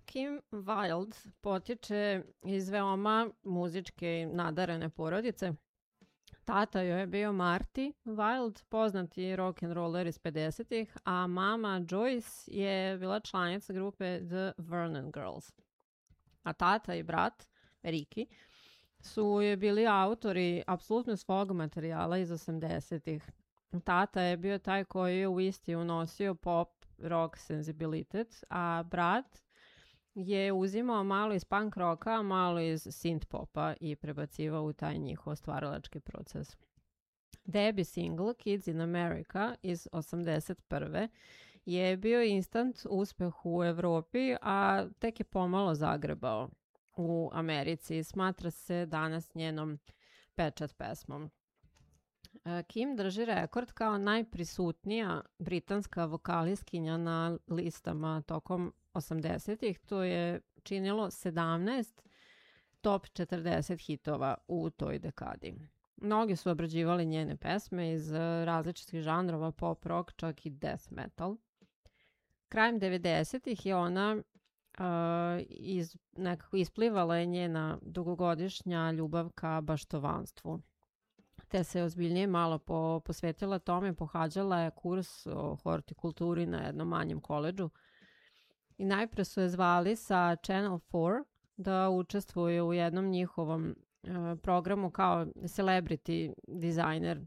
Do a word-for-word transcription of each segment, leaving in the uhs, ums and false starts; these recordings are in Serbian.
Kim Wilde potječe iz veoma muzičke nadarene porodice. Tata joj je bio Marty Wilde, poznati rock'n'roller iz pedesetih, a mama Joyce je bila članica grupe The Vernon Girls. A tata i brat, Ricky, su je bili autori apsolutno svog materijala iz osamdesetih. Tata je bio taj koji je u isti unosio pop rock senzibilitet, a brat je uzimao malo iz punk rocka, malo iz synth popa i prebacivao u taj njihov stvaralački proces. Debbie single Kids in America iz osamdeset prve je bio instant uspeh u Evropi, a tek je pomalo zagrebao u Americi. Smatra se danas njenom pečat pesmom. Kim drži rekord kao najprisutnija britanska vokalistkinja na listama tokom osamdesetih. To je činilo sedamnaest top četrdeset hitova u toj dekadi. Mnogi su obrađivali njene pesme iz različitih žanrova, pop rock, čak i death metal. Krajem devedesetih je ona uh, iz, nekako isplivala je njena dugogodišnja ljubav ka baštovanstvu. Te se ozbiljnije malo po, posvetila tome, pohađala je kurs o hortikulturi na jednom manjem koledžu i najpre su je zvali sa Channel four da učestvuje u jednom njihovom uh, programu kao celebrity dizajner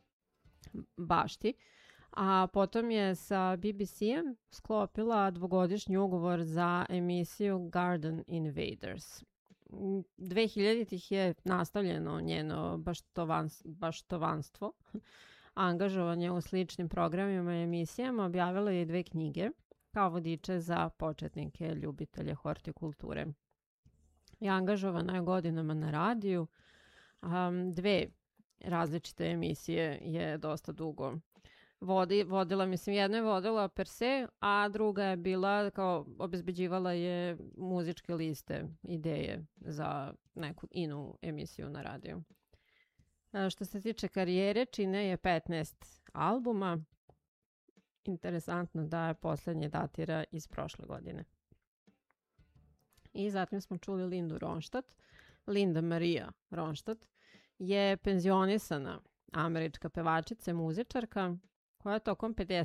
bašti, a potom je sa B B C-em sklopila dvogodišnji ugovor za emisiju Garden Invaders. dve hiljaditih je nastavljeno njeno baštovans, baštovanstvo, angažovanje u sličnim programima i emisijama, objavila je dve knjige kao vodiče za početnike ljubitelje hortikulture. I angažovana je godinama na radiju. Um, dve različite emisije je dosta dugo Vodi, vodila, mislim, jedna je vodila per se, a druga je bila kao obezbeđivala je muzičke liste, ideje za neku inu emisiju na radiju. A što se tiče karijere, čine je petnaest albuma. Interesantno da je poslednje datira iz prošle godine. I zatim smo čuli Lindu Ronstadt. Linda Maria Ronstadt je penzionisana američka pevačica, muzičarka, koja je tokom pedesetih